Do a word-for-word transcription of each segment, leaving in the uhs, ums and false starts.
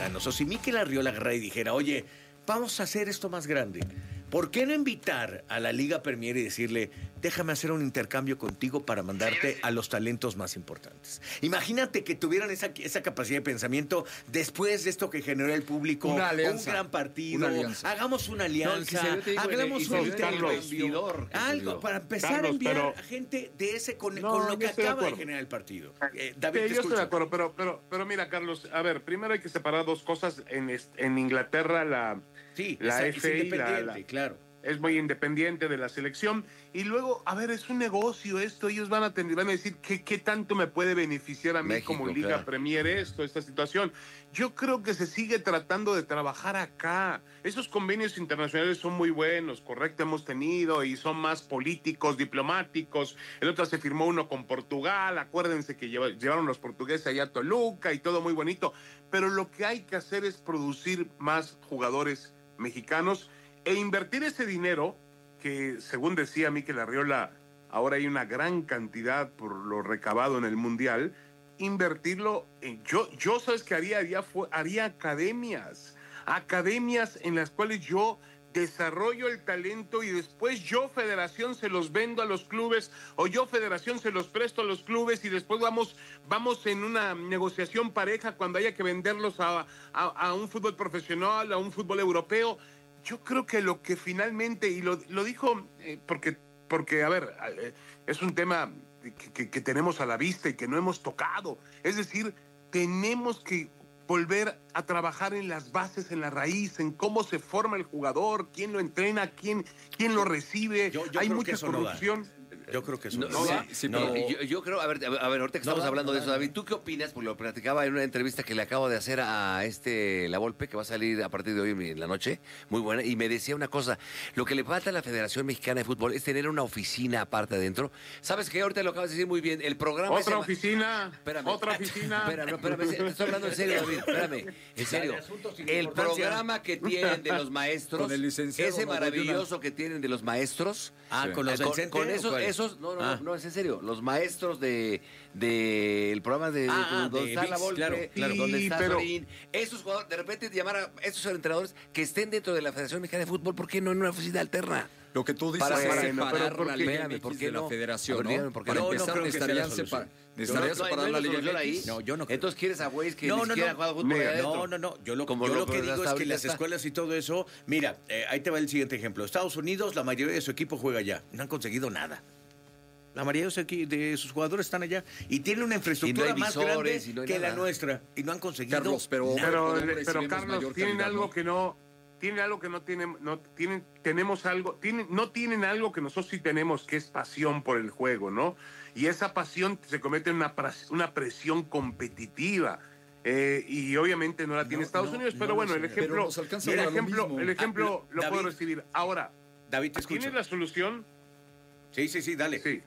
mexicanos, o si Mikel Arriola agarrara y dijera, oye, vamos a hacer esto más grande, ¿por qué no invitar a la Liga Premier y decirle, déjame hacer un intercambio contigo para mandarte a los talentos más importantes? Imagínate que tuvieran esa, esa capacidad de pensamiento después de esto que generó el público, una alianza, un gran partido, una alianza. hagamos una alianza, no, digo, hagamos un intercambio, algo para empezar Carlos, a enviar pero, a gente de ese con, no, con lo que acaba de, de generar el partido. Eh, David, sí, te yo escucho. estoy de acuerdo, pero, pero, pero mira, Carlos, a ver, primero hay que separar dos cosas. En, en Inglaterra la, sí, la es, F A, es independiente, la, la, claro. es muy independiente de la selección. Y luego, a ver, es un negocio esto. Ellos van a, tener, van a decir, ¿qué, ¿qué tanto me puede beneficiar a mí México, como Liga claro. Premier esto, esta situación? Yo creo que se sigue tratando de trabajar acá. Esos convenios internacionales son muy buenos, correcto, hemos tenido, y son más políticos, diplomáticos. El otro se firmó uno con Portugal. Acuérdense que lleva, llevaron los portugueses allá a Toluca y todo muy bonito. Pero lo que hay que hacer es producir más jugadores mexicanos e invertir ese dinero que, según decía Mikel Arriola, ahora hay una gran cantidad por lo recabado en el Mundial, invertirlo en... Yo, yo ¿sabes qué haría? Haría, haría academias, academias en las cuales yo desarrollo el talento y después yo, federación, se los vendo a los clubes, o yo, federación, se los presto a los clubes, y después vamos, vamos en una negociación pareja cuando haya que venderlos a, a, a un fútbol profesional, a un fútbol europeo. Yo creo que lo que finalmente, y lo, lo dijo eh, porque, porque, a ver, eh, es un tema que, que, que tenemos a la vista y que no hemos tocado. Es decir, tenemos que volver a trabajar en las bases, en la raíz, en cómo se forma el jugador, quién lo entrena, quién, quién lo recibe. Yo, yo Hay creo mucha que eso corrupción. No da. Yo creo que eso no, no, sí, da. sí, no, pero yo, yo creo, a ver, a ver, ahorita que estamos no, hablando no, de eso, David, ¿tú qué opinas? Porque lo platicaba en una entrevista que le acabo de hacer a este La Volpe, que va a salir a partir de hoy en la noche, muy buena, y me decía una cosa, lo que le falta a la Federación Mexicana de Fútbol es tener una oficina aparte adentro. ¿Sabes qué? Ahorita lo acabas de decir muy bien, el programa... Otra ese... oficina, espérame, otra oficina. Espérame, no, espérame, te estoy hablando en serio, David, espérame, en serio. El programa que tienen de los maestros, con el licenciado, ese no, maravilloso una... que tienen de los maestros... Ah, sí. con los con, del con esos, esos, no, no, ah. no, es en serio, los maestros de, de el programa de, ah, de, donde de está Vix, La Volpe, claro, claro. donde Sí, está pero... Sorín, esos jugadores, de repente llamar a esos entrenadores que estén dentro de la Federación Mexicana de Fútbol, ¿por qué no en una oficina alterna? Lo que tú dices Para es bueno, separar pero la ¿por qué? Liga M X ¿Por qué de la no? Federación, A ver, dígame, ¿no? ¿por qué Para no? empezar, No, no creo que sea la necesitarían solución. separ... necesitarían no, separar no, la no, Liga no, M X. ahí. No, yo no creo. Entonces quieres a güeyes que No, ni no, siquiera no. juegan fútbol Mira, allá adentro. No, no, no. Yo lo, Como yo lo lo que que digo hasta es que ahorita las está. escuelas y todo eso... Mira, eh, ahí te va el siguiente ejemplo. Estados Unidos, la mayoría de su equipo juega allá. No han conseguido nada. La mayoría de, su equi- de sus jugadores están allá. Y tienen una infraestructura Y no hay más visores, grande y no hay que nada. la nuestra. Y no han conseguido Carlos, pero- nada. Pero, Pero, pero recibimos Carlos, mayor tienen calidad, algo ¿no? que no, tienen algo que no tienen, no tienen, tenemos algo, tienen, no tienen algo que nosotros sí tenemos, que es pasión por el juego, ¿no? Y esa pasión se convierte en una, pras- una presión competitiva. Eh, y obviamente no la tiene No, Estados no, Unidos, no pero lo bueno, sé. el Pero ejemplo, nos alcanza el para lo ejemplo, mismo. el ejemplo Ah, lo David. puedo recibir. Ahora, David, te escucho. ¿tienes la solución? Sí, sí, sí, dale. Sí.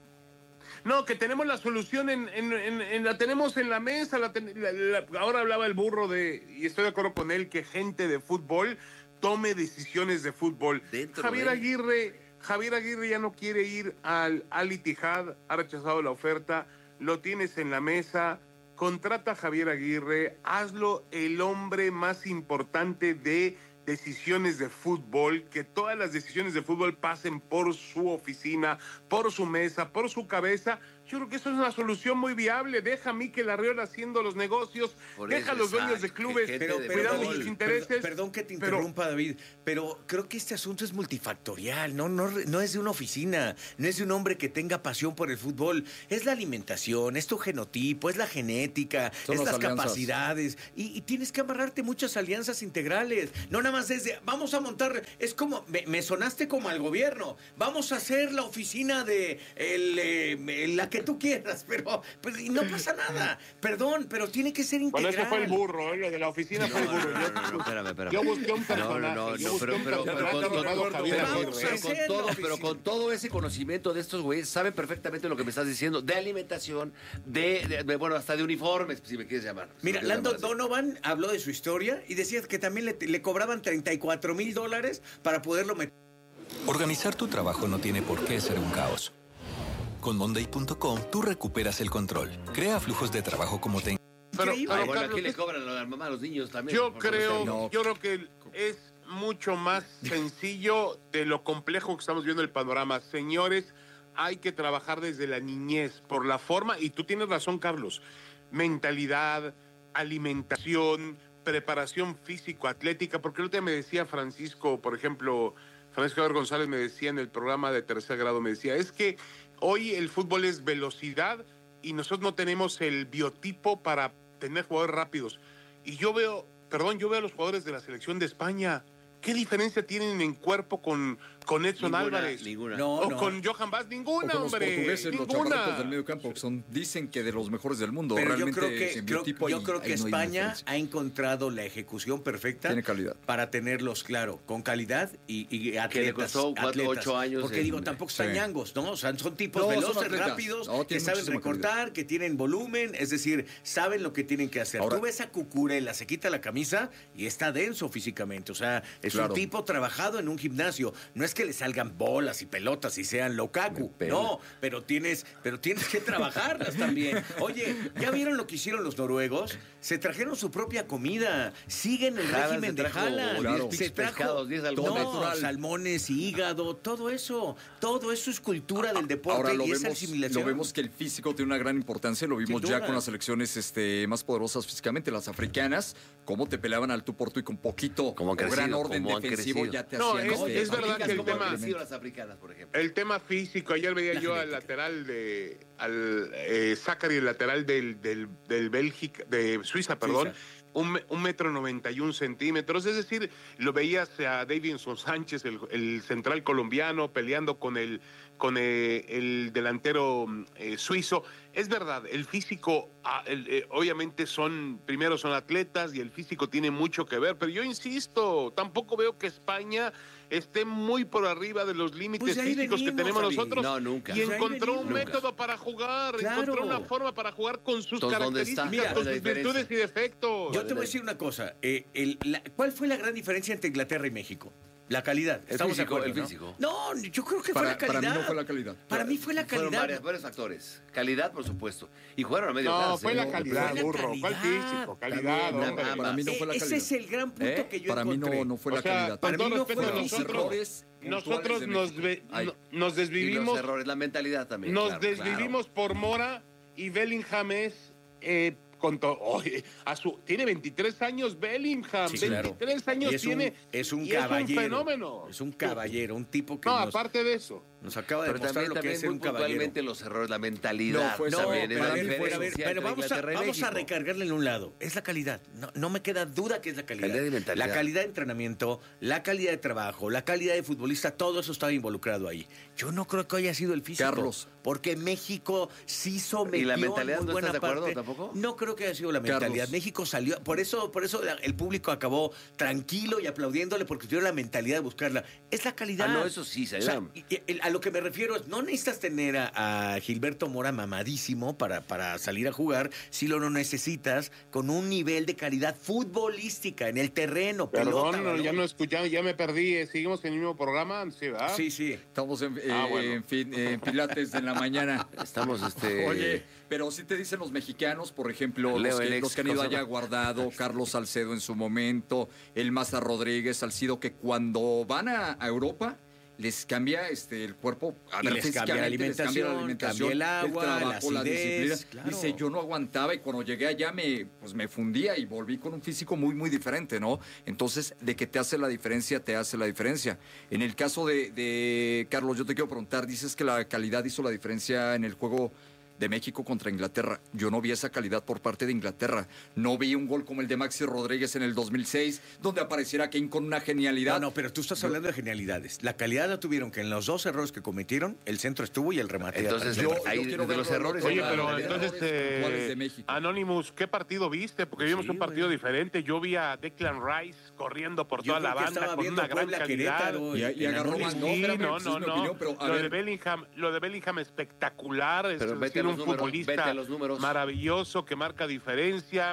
No, que tenemos la solución en, en, en, en la tenemos en la mesa. La ten, la, la, ahora hablaba el burro de, y estoy de acuerdo con él, que gente de fútbol tome decisiones de fútbol. Dentro Javier de- Aguirre, Javier Aguirre ya no quiere ir al Al Ittihad, ha rechazado la oferta, lo tienes en la mesa, contrata a Javier Aguirre, hazlo el hombre más importante de decisiones de fútbol, que todas las decisiones de fútbol pasen por su oficina, por su mesa, por su cabeza. Yo creo que eso es una solución muy viable. Deja a Mikel Arriola haciendo los negocios, Por deja eso, a los dueños exacto, de clubes gente Pero, de pero, cuidando fútbol. sus intereses. Perdón, perdón que te pero- interrumpa, David, pero creo que este asunto es multifactorial, ¿no? No, no es de una oficina, no es de un hombre que tenga pasión por el fútbol. Es la alimentación, es tu genotipo, es la genética, Son es las las alianzas. capacidades. Y, y tienes que amarrarte muchas alianzas integrales. No nada más es de, vamos a montar, es como, me, me sonaste como al gobierno, vamos a hacer la oficina de el, eh, la que tú quieras, pero pues, y no pasa nada. Perdón, pero tiene que ser Bueno, integral. eso fue el burro, ¿eh? Lo de la oficina fue el No, burro. no, Yo- no, no, espérame, espérame. Yo busqué un No, personaje. no, no, yo no, busqué pero, un pero, pero, personaje con, llamado con- Javier pero- Vamos Aguirre. a pero con hacer todo, la pero oficina. con todo ese conocimiento de estos güeyes, saben perfectamente lo que me estás diciendo, de alimentación, de, de- de- bueno, hasta de uniformes, si me quieres llamar. si Mira, me quieres Lando llamar así. Donovan habló de su historia y decía que también le, le cobraban treinta y cuatro mil dólares para poderlo meter. Organizar tu trabajo no tiene por qué ser un caos. Con Monday punto com tú recuperas el control. Crea flujos de trabajo como te Pero, increíble. pero, Bueno, Carlos, aquí le cobran a la mamá a los niños también. yo por favor, creo, no. yo creo que es mucho más sencillo de lo complejo que estamos viendo el panorama. Señores, hay que trabajar desde la niñez, por la forma, y tú tienes razón, Carlos, mentalidad, alimentación, preparación físico-atlética, porque el otro día me decía Francisco, por ejemplo, Francisco Javier González me decía en el programa de tercer grado, me decía, es que hoy el fútbol es velocidad y nosotros no tenemos el biotipo para tener jugadores rápidos. Y yo veo, perdón, yo veo a los jugadores de la selección de España. ¿Qué diferencia tienen en cuerpo con, con Edson Ninguna, Álvarez? ninguna. No, O no. con Johan Vaz, O ninguna, con los hombre. portugueses, los ninguna. chaparritos del medio campo, que son, dicen que de los mejores del mundo. Pero yo Realmente, creo que, sin creo- biotipo yo ahí- creo que ahí no hay España diferencia. ha encontrado la ejecución perfecta Tiene calidad. para tenerlos, claro, con calidad y, y atletas. Que le costó cuatro, atletas. ocho años Porque en- digo, tampoco están sí. ñangos, ¿no? O sea, son tipos No, son veloces, atletas. rápidos, No, que tienen saben muchísima recortar, que tienen volumen, es decir, saben lo que tienen que hacer. Ahora- Tú ves a Cucurella, se quita la camisa y está denso físicamente. O sea, es Claro. un tipo trabajado en un gimnasio. No es que le salgan bolas y pelotas y sean Lukaku. pela. No, pero tienes, pero tienes que trabajarlas también. Oye, ¿ya vieron lo que hicieron los noruegos? Se trajeron su propia comida. Siguen el Haaland régimen se de trajo Haaland. Claro. diez Se trajo pescados, diez algodones. no, natural. salmones y hígado, todo eso. Todo eso es cultura del deporte Ahora lo y es vemos, asimilación. lo vemos que el físico tiene una gran importancia, lo vimos Sin ya duda. con las selecciones este, más poderosas físicamente, las africanas, cómo te peleaban al tú por tú y con poquito Cómo han o gran crecido, orden cómo han defensivo crecido. ya te No, hacían es- este, es verdad Africanas, que el ¿cómo han tema- crecido las africanas, por ejemplo? El tema físico, ayer veía La yo al genética. lateral de, al eh, Zachary, el lateral del, del, del Bélgica, de Suiza, perdón, Suiza. un, me- un metro noventa y un centímetros, es decir, lo veías a Davinson Sánchez, el, el central colombiano, peleando con el, con eh, el delantero eh, suizo. Es verdad, el físico, ah, el, eh, obviamente son, primero son atletas y el físico tiene mucho que ver, pero yo insisto, tampoco veo que España esté muy por arriba de los límites Pues de ahí físicos que venimos, tenemos David. nosotros. No, nunca. Y Pues ahí encontró un venimos. método para jugar, Claro. encontró una forma para jugar con sus Entonces, ¿dónde está? características, Mira, con la sus diferencia. virtudes y defectos. Yo te voy a decir una cosa. eh, el- la- ¿Cuál fue la gran diferencia entre Inglaterra y México? La calidad. El ¿Estamos de físico, acuerdo, el ¿no? físico. No, yo creo que fue para, la calidad. para mí no fue la calidad. Para mí fue la Fueron calidad. varias- varios factores. Calidad, por supuesto. Y jugaron a medio No, gas, fue ¿eh? la calidad, Fue la burro. ¿Cuál calidad. físico? Calidad, También, hombre. ambas. Para mí no fue la Ese calidad. es el gran punto ¿Eh? que yo Para mí encontré. no, no fue O la sea, calidad. con Para todo mí no respeto, fue los físico. errores nosotros puntuales de nos, México. ve- Ay. no- nos Y los desvivimos, errores, la mentalidad también. nos claro, desvivimos por Mora y Bellingham es eh, con to- oye, a su, tiene veintitrés años Bellingham, Sí, claro. veintitrés años Y es un- tiene es un y caballero. es un fenómeno. Es un caballero, un tipo que No, nos, aparte de eso. nos acaba de Pero demostrar también, lo que también es ser muy un caballero. puntualmente los errores, la mentalidad. No, fue No, también, pero es a la ver, pero, a ver, diferencia pero entre vamos, a, Inglaterra y vamos a México. recargarle en un lado. Es la calidad. No, no me queda duda que es la calidad. Calidad y mentalidad. La calidad de entrenamiento, la calidad de trabajo, la calidad de futbolista, todo eso estaba involucrado ahí. Yo no creo que haya sido el físico. Carlos. Porque México sí sometió ¿Y la en mentalidad muy no buena estás de acuerdo parte. tampoco? No creo que haya sido la mentalidad. Carlos. México salió, por eso, por eso la- el público acabó tranquilo y aplaudiéndole porque tuvieron la mentalidad de buscarla. Es la calidad. Ah, no, eso sí, se O sea, ayudan. y- y- a lo que me refiero es, no necesitas tener a, a Gilberto Mora mamadísimo para, para salir a jugar, si lo no necesitas con un nivel de calidad futbolística en el terreno, pelota, Perdón, balón. ya no escuchamos, ya me perdí. eh, ¿Seguimos en el mismo programa? Sí, ¿verdad? Sí, sí. Estamos en, Ah, eh, bueno. en fin, en Pilates en la mañana. Estamos, este... Oye, pero sí te dicen los mexicanos, por ejemplo, Leo los que, el ex, los que han ido ¿cómo se allá llama? Guardado, Carlos Salcedo en su momento, el Maza Rodríguez, Salcido, que cuando van a, a Europa les cambia este el cuerpo, a Y ver, les cambia la físicamente les cambia la alimentación, alimentación, cambia el agua, la trabajo, la, acidez, disciplina. claro. Dice, yo no aguantaba y cuando llegué allá me, pues me fundía y volví con un físico muy, muy diferente, ¿no? Entonces, de que te hace la diferencia, te hace la diferencia. En el caso de, de Carlos, yo te quiero preguntar, dices que la calidad hizo la diferencia en el juego de México contra Inglaterra. Yo no vi esa calidad por parte de Inglaterra. No vi un gol como el de Maxi Rodríguez en el dos mil seis, donde apareciera Kane con una genialidad. No, no, pero tú estás hablando de genialidades. La calidad la tuvieron que en los dos errores que cometieron, el centro estuvo y el remate. Entonces, apareció. yo- ahí, yo quiero de los verlo, errores... lo- Oye, la- pero la- entonces, errores puntuales eh, de México. Anonymous, ¿qué partido viste? Porque vimos Sí, un partido güey. diferente. Yo vi a Declan Rice corriendo por Yo toda la creo que banda estaba con viendo una gran Puebla, calidad. Querétaro. Y- y en agarró Anónimos. más. No, Sí, espérame, no, pues, no, es mi no. opinión, pero, a lo ver. de Bellingham, lo de Bellingham espectacular, es Pero vete decir, a los un números, futbolista vete a los números. maravilloso que marca diferencia.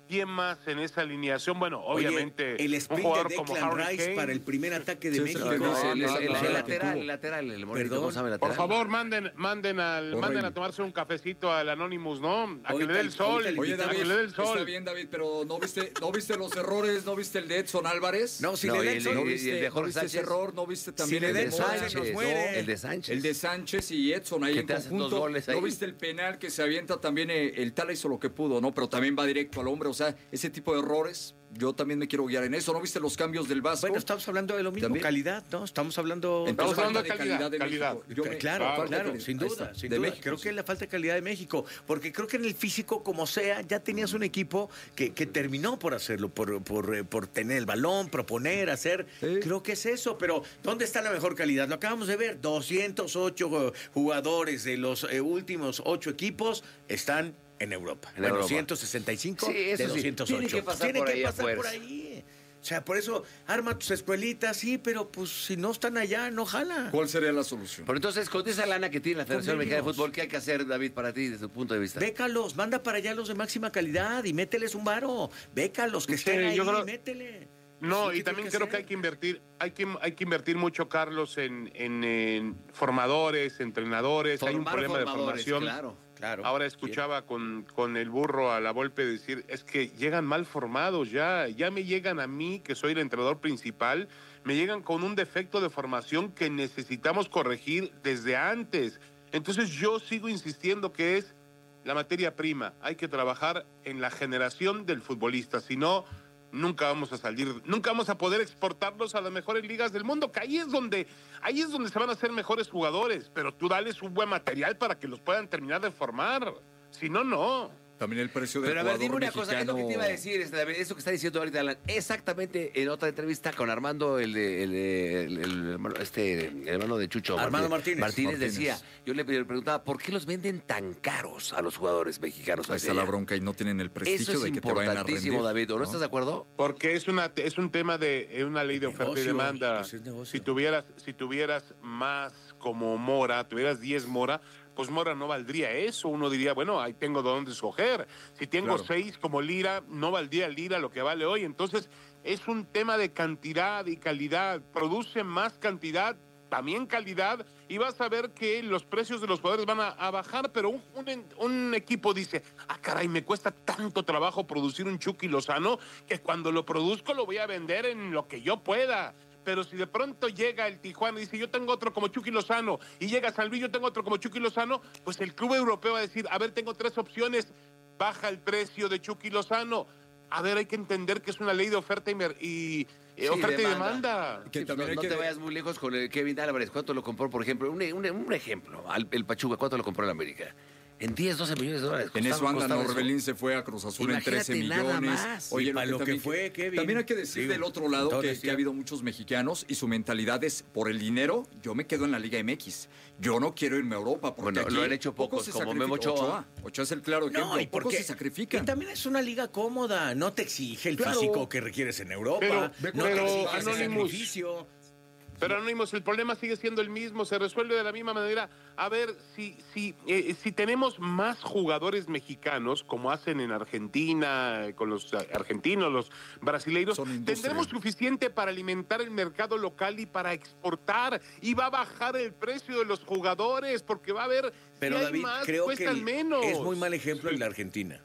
¿Quién más en esa alineación? Bueno, Oye, obviamente el un sprint jugador de como Declan Harry Rice Kane. para el primer ataque de Sí, México. sí, No, sí, el, sí, el- sí, el- sí, el sí, lateral, sí. el lateral, el morenito, Perdón. ¿cómo se llama el Por lateral? favor, manden, manden al, Horrible. manden a tomarse un cafecito al Anonymous, ¿no? A que Ahorita le dé el el- sol. ahorita el Oye, invitamos. a David, que le dé el está sol. bien, David, pero ¿no viste, ¿no viste los errores? ¿No viste el de Edson Álvarez? No, si No, le y da el- el sol, y ¿No el- viste, de ¿no Jorge viste ese Sánchez? error? ¿No viste también le el da de el sol, se nos Sánchez? muere. ¿no? El de Sánchez. El de Sánchez y Edson ahí Que en te hacen dos conjunto. goles ahí. ¿No viste el penal que se avienta también? eh, El Tala hizo lo que pudo, ¿no? Pero también va directo al hombre. O sea, ese tipo de errores, yo también me quiero guiar en eso. ¿No viste los cambios del Vasco? Bueno, estamos hablando de lo mismo, ¿También? calidad, ¿no? Estamos hablando... Entonces, Estamos hablando falta de calidad, de calidad. México. Yo me- Claro, Claro, claro, falta de- sin ahí duda, está, sin de duda. México, creo sí. que es la falta de calidad de México, porque creo que en el físico, como sea, ya tenías un equipo que, que terminó por hacerlo, por, por, eh, por tener el balón, proponer, hacer. Sí. Creo que es eso, pero ¿dónde está la mejor calidad? Lo acabamos de ver, doscientos ocho eh, jugadores de los eh, últimos ocho equipos están en Europa. En bueno, Europa. ciento sesenta y cinco Sí, eso de sí. doscientos ocho. Tiene que pasar Tiene por que ahí a pasar por fuerza. ahí. O sea, por eso arma tus escuelitas, sí, pero pues si no están allá, no jala. ¿Cuál sería la solución? Pero entonces, con esa lana que tiene la Federación Mexicana de ellos. Fútbol, ¿qué hay que hacer, David, para ti, desde tu punto de vista? Bécalos, manda para allá los de máxima calidad y mételes un varo. Bécalos, que Sí, estén ahí, yo creo- métele. No, Sí, y ¿qué también tiene creo que hay hacer? que invertir, hay que, hay que invertir mucho, Carlos, en, en, en formadores, entrenadores. hay un Formar problema de formadores, formación. claro. Claro. Ahora escuchaba con, con el burro a la Volpe decir, es que llegan mal formados ya, ya me llegan a mí, que soy el entrenador principal, me llegan con un defecto de formación que necesitamos corregir desde antes. Entonces yo sigo insistiendo que es la materia prima, hay que trabajar en la generación del futbolista, si no, nunca vamos a salir, nunca vamos a poder exportarlos a las mejores ligas del mundo, que ahí es donde, ahí es donde se van a hacer mejores jugadores, pero tú dales un buen material para que los puedan terminar de formar, si no, no. También el precio del Pero a ver, jugador dime una cosa, es lo que te iba a decir, este, David, eso que está diciendo ahorita Alan, exactamente en otra entrevista con Armando, el, de- el, de- el- el hermano, este, el hermano de Chucho. Armando Martínez. Martínez Martínez. decía, yo le le preguntaba, ¿por qué los venden tan caros a los jugadores mexicanos? Ahí está la bronca y no tienen el Eso prestigio es de que te vayan a importantísimo, rendir. David, ¿o no estás de acuerdo? Porque es una es un tema de es una ley de oferta y Negocio, demanda. pues es negocio. Si tuvieras si tuvieras más como Mora, tuvieras diez Mora, pues Mora no valdría eso. Uno diría, bueno, ahí tengo dónde escoger. Si tengo Claro. seis como Lira, no valdría Lira lo que vale hoy. Entonces, es un tema de cantidad y calidad. Produce más cantidad, también calidad, y vas a ver que los precios de los jugadores van a, a bajar, pero un, un, un equipo dice, ah, caray, me cuesta tanto trabajo producir un Chucky Lozano que cuando lo produzco lo voy a vender en lo que yo pueda. Pero si de pronto llega el Tijuana y dice, yo tengo otro como Chucky Lozano, y llega San Luis, yo tengo otro como Chucky Lozano, pues el club europeo va a decir, a ver, tengo tres opciones, baja el precio de Chucky Lozano. A ver, hay que entender que es una ley de oferta y, mer- y eh, Sí, oferta y demanda. demanda. Que Sí, también no hay no que- te vayas muy lejos con el Kevin Álvarez. ¿Cuánto lo compró, por ejemplo? Un, un- un ejemplo, al- el Pachuca, ¿cuánto lo compró el América? En diez, doce millones de dólares. En eso Costaba- anda, costaba eso. Norbelín se fue a Cruz Azul Imagínate en trece nada millones. más. Y para lo que también- fue, Kevin. También hay que decir Digo, del otro lado todo que, decía. que ha habido muchos mexicanos y su mentalidad es por el dinero, yo me quedo en la Liga M X. Yo no quiero irme a Europa porque Bueno, aquí lo han hecho pocos, se como sacrifican. Memo Ochoa. Ochoa es el claro ejemplo. No, y pocos porque se sacrifican. y también es una liga cómoda, no te exige el Claro. físico que requieres en Europa, Pero- no pero, te exige ese Anonymous, sacrificio. Pero Anónimos, el problema sigue siendo el mismo, se resuelve de la misma manera. A ver, si, si, eh, si tenemos más jugadores mexicanos, como hacen en Argentina, eh, con los eh, argentinos, los brasileiros, Son industria. tendremos suficiente para alimentar el mercado local y para exportar. Y va a bajar el precio de los jugadores, porque va a haber, Pero si hay David, más, creo que cuestan el- menos. es muy mal ejemplo el de Argentina,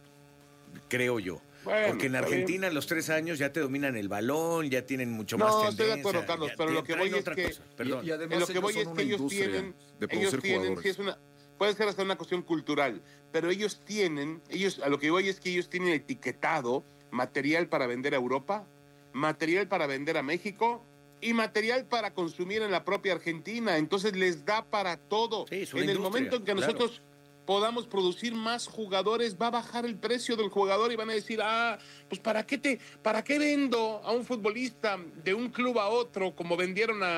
creo yo. Bueno, Porque en está bien. Argentina a los tres años ya te dominan el balón, ya tienen mucho No, más estoy tendencia. de acuerdo, Carlos, ya pero te lo que traen voy es otra que- cosa, perdón. Y además En lo que ellos voy son es una que ellos industria tienen, de ellos producir tienen, jugadores. sí es una, puede ser hasta una cuestión cultural, pero ellos tienen, ellos, a lo que voy es que ellos tienen etiquetado material para vender a Europa, material para vender a México y material para consumir en la propia Argentina. Entonces les da para todo. Sí, es una En el industria, momento en que claro. nosotros podamos producir más jugadores, va a bajar el precio del jugador y van a decir, ah, pues ¿para qué te, para qué vendo a un futbolista de un club a otro como vendieron a